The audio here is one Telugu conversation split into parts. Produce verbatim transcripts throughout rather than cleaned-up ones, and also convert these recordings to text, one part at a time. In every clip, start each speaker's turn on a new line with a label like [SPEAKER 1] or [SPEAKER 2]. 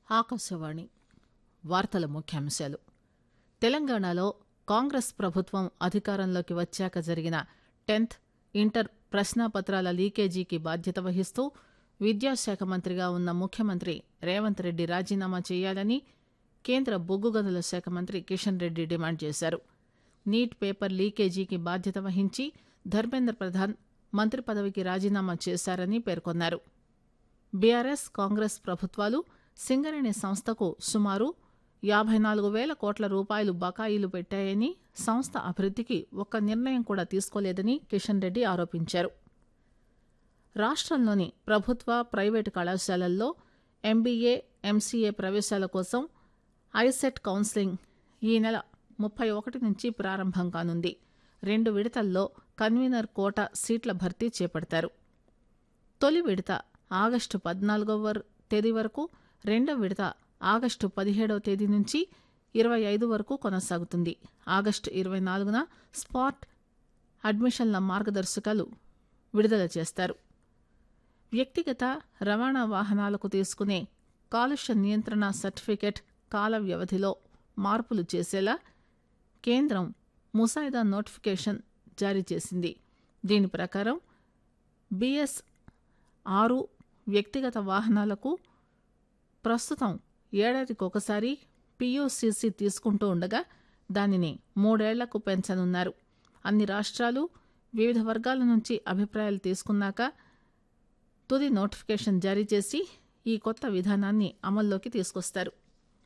[SPEAKER 1] ఆకాశవాణి వార్తల ముఖ్యాంశాలు. తెలంగాణలో కాంగ్రెస్ ప్రభుత్వం అధికారంలోకి వచ్చాక జరిగిన టెన్త్, ఇంటర్ ప్రశ్నాపత్రాల లీకేజీకి బాధ్యత వహిస్తూ విద్యాశాఖ మంత్రిగా ఉన్న ముఖ్యమంత్రి రేవంత్ రెడ్డి రాజీనామా చేయాలని కేంద్ర బొగ్గు గనుల శాఖ మంత్రి కిషన్ రెడ్డి డిమాండ్ చేశారు. నీట్ పేపర్ లీకేజీకి బాధ్యత వహించి ధర్మేంద్ర ప్రధాన్ మంత్రి పదవికి రాజీనామా చేశారని పేర్కొన్నారు. బీఆర్ఎస్, కాంగ్రెస్ ప్రభుత్వాలు సింగరేణి సంస్థకు సుమారు యాభై నాలుగు వేల కోట్ల రూపాయలు బకాయిలు పెట్టాయని, సంస్థ అభివృద్దికి ఒక్క నిర్ణయం కూడా తీసుకోలేదని కిషన్ రెడ్డి ఆరోపించారు. రాష్టంలోని ప్రభుత్వ, ప్రైవేటు కళాశాలల్లో ఎంబీఏ, ఎంసీఏ ప్రవేశాల కోసం ఐసెట్ కౌన్సిలింగ్ ఈ నెల ముప్పై ఒకటి నుంచి ప్రారంభం కానుంది. రెండు విడతల్లో కన్వీనర్ కోటా సీట్ల భర్తీ చేపడతారు. తొలి విడత ఆగస్టు పద్నాలుగవ తేదీ వరకు, రెండవ విడత ఆగస్టు పదిహేడవ తేదీ నుంచి ఇరవై ఐదు వరకు కొనసాగుతుంది. ఆగస్టు ఇరవై నాలుగున స్పాట్ అడ్మిషన్ల మార్గదర్శకాలు విడుదల చేస్తారు. వ్యక్తిగత రవాణా వాహనాలకు తీసుకునే కాలుష్య నియంత్రణ సర్టిఫికెట్ కాల వ్యవధిలో మార్పులు చేసేలా కేంద్రం ముసాయిదా నోటిఫికేషన్ జారీ చేసింది. దీని ప్రకారం బీఎస్ ఆరు వ్యక్తిగత వాహనాలకు ప్రస్తుతం ఏడాదికొకసారి పీయూసీసీ తీసుకుంటూ ఉండగా దానిని మూడేళ్లకు పెంచనున్నారు. అన్ని రాష్ట్రాలు, వివిధ వర్గాల నుంచి అభిప్రాయాలు తీసుకున్నాక తుది నోటిఫికేషన్ జారీ చేసి ఈ కొత్త విధానాన్ని అమల్లోకి తీసుకొస్తారు.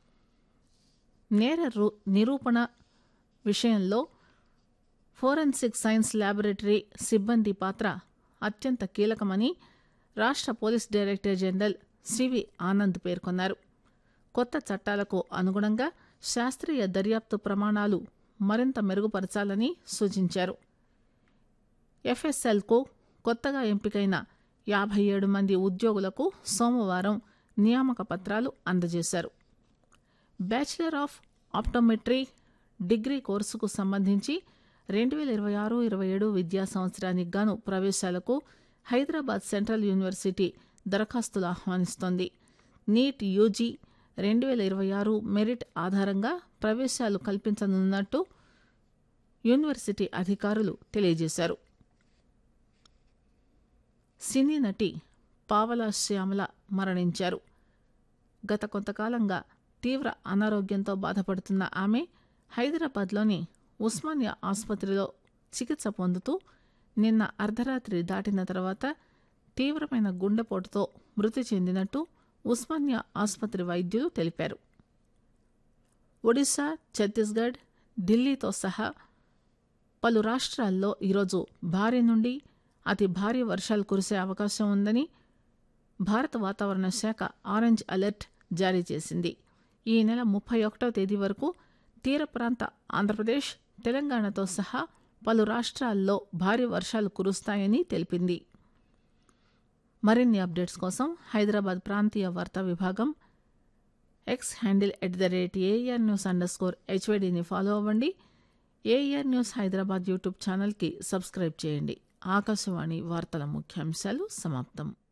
[SPEAKER 1] నేర నిరూపణ విషయంలో ఫోరెన్సిక్ సైన్స్ ల్యాబొరేటరీ సిబ్బంది పాత్ర అత్యంత కీలకమని రాష్ట్ర police director general CV Anand పేర్కొన్నారు. కొత్త చట్టాలకు అనుగుణంగా శాస్త్రీయ దర్యాప్తు ప్రమాణాలు మరింత మెరుగుపరచాలని సూచించారు. ఎఫ్ఎస్ఎల్కు కొత్తగా ఎంపికైన యాభై ఏడు మంది ఉద్యోగులకు సోమవారం నియామక పత్రాలు అందజేశారు. బ్యాచిలర్ ఆఫ్ ఆప్టోమెట్రీ డిగ్రీ కోర్సుకు సంబంధించి రెండు వేల ఇరవై ఆరు ఇరవై ఏడు విద్యా సంవత్సరానికి గాను ప్రవేశాలకు హైదరాబాద్ సెంట్రల్ యూనివర్సిటీ దరఖాస్తులు ఆహ్వానిస్తోంది. నీట్ యూజీ రెండు వేల ఇరవై ఆరు మెరిట్ ఆధారంగా ప్రవేశాలు కల్పించనున్నట్టు యూనివర్సిటీ అధికారులు తెలియజేశారు. సినీ నటి పావలా శ్యామల మరణించారు. గత కొంతకాలంగా తీవ్ర అనారోగ్యంతో బాధపడుతున్న ఆమె హైదరాబాద్లోని ఉస్మానియా ఆసుపత్రిలో చికిత్స పొందుతూ నిన్న అర్ధరాత్రి దాటిన తర్వాత తీవ్రమైన గుండెపోటుతో మృతి చెందినట్టు ఉస్మానియా ఆసుపత్రి వైద్యులు తెలిపారు. ఒడిశా, ఛత్తీస్గఢ్, ఢిల్లీతో సహా పలు రాష్ట్రాల్లో ఈరోజు భారీ నుండి అతి భారీ వర్షాలు కురిసే అవకాశం ఉందని భారత వాతావరణ శాఖ ఆరెంజ్ అలర్ట్ జారీ చేసింది. ఈ నెల ముప్పై ఒకటవ తేదీ వరకు తీర ప్రాంత ఆంధ్రప్రదేశ్, తెలంగాణతో సహా పలు రాష్ట్రాల్లో భారీ వర్షాలు కురుస్తాయని తెలిపింది. మరిన్ని అప్డేట్స్ కోసం హైదరాబాద్ ప్రాంతీయ వార్తా విభాగం X handle at the rate AR news under score హెచ్వైడీని follow అవ్వండి. ఏఆర్ న్యూస్ హైదరాబాద్ యూట్యూబ్ ఛానల్కి సబ్స్క్రైబ్ చేయండి. ఆకాశవాణి వార్తల ముఖ్యాంశాలు సమాప్తం.